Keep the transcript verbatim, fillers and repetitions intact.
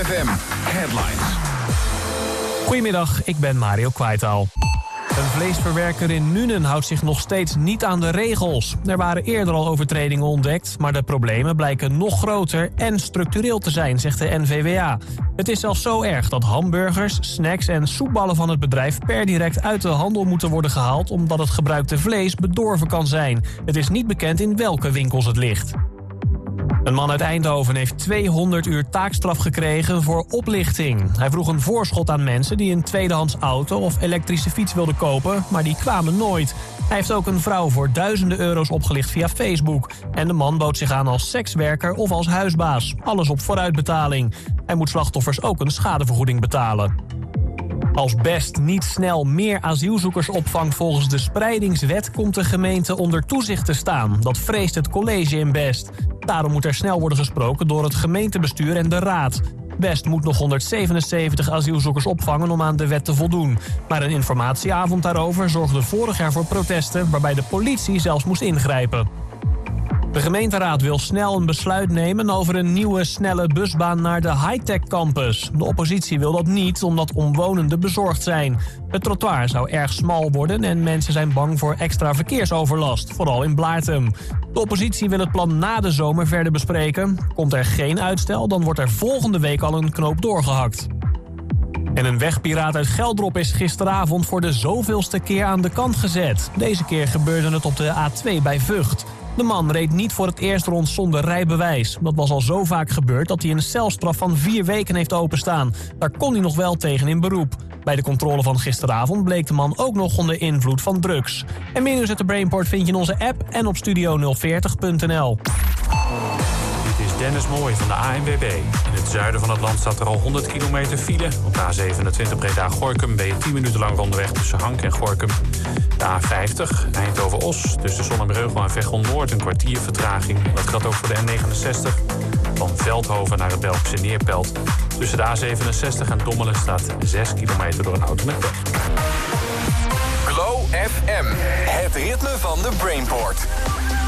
F M Headlines. Goedemiddag, ik ben Mario Kwaitaal. Een vleesverwerker in Nuenen houdt zich nog steeds niet aan de regels. Er waren eerder al overtredingen ontdekt, maar de problemen blijken nog groter en structureel te zijn, zegt de N V W A. Het is zelfs zo erg dat hamburgers, snacks en soepballen van het bedrijf per direct uit de handel moeten worden gehaald, omdat het gebruikte vlees bedorven kan zijn. Het is niet bekend in welke winkels het ligt. Een man uit Eindhoven heeft tweehonderd uur taakstraf gekregen voor oplichting. Hij vroeg een voorschot aan mensen die een tweedehands auto of elektrische fiets wilden kopen, maar die kwamen nooit. Hij heeft ook een vrouw voor duizenden euro's opgelicht via Facebook. En de man bood zich aan als sekswerker of als huisbaas. Alles op vooruitbetaling. Hij moet slachtoffers ook een schadevergoeding betalen. Als Best niet snel meer asielzoekers opvangt volgens de spreidingswet, komt de gemeente onder toezicht te staan. Dat vreest het college in Best. Daarom moet er snel worden gesproken door het gemeentebestuur en de raad. Best moet nog honderdzevenenzeventig asielzoekers opvangen om aan de wet te voldoen. Maar een informatieavond daarover zorgde vorig jaar voor protesten, waarbij de politie zelfs moest ingrijpen. De gemeenteraad wil snel een besluit nemen over een nieuwe snelle busbaan naar de high-tech campus. De oppositie wil dat niet, omdat omwonenden bezorgd zijn. Het trottoir zou erg smal worden en mensen zijn bang voor extra verkeersoverlast, vooral in Blaartem. De oppositie wil het plan na de zomer verder bespreken. Komt er geen uitstel, dan wordt er volgende week al een knoop doorgehakt. En een wegpiraat uit Geldrop is gisteravond voor de zoveelste keer aan de kant gezet. Deze keer gebeurde het op de A twee bij Vught. De man reed niet voor het eerst rond zonder rijbewijs. Dat was al zo vaak gebeurd dat hij een celstraf van vier weken heeft openstaan. Daar kon hij nog wel tegen in beroep. Bij de controle van gisteravond bleek de man ook nog onder invloed van drugs. En meer nieuws uit de Brainport vind je in onze app en op studio nul veertig punt n l. Dit is Dennis Mooij van de A N W B. In het zuiden van het land staat er al honderd kilometer file. Op de A zevenentwintig Breda-Gorinchem ben je tien minuten lang onderweg tussen Hank en Gorinchem. De A vijftig Eindhoven-Os tussen Zonnebreugel en Veghel-Noord een kwartier vertraging. Dat geldt ook voor de N negenenzestig. Van Veldhoven naar het Belgische Neerpelt. Tussen de A zevenenzestig en Dommelen staat zes kilometer door een auto met pech. Glow F M, het ritme van de Brainport.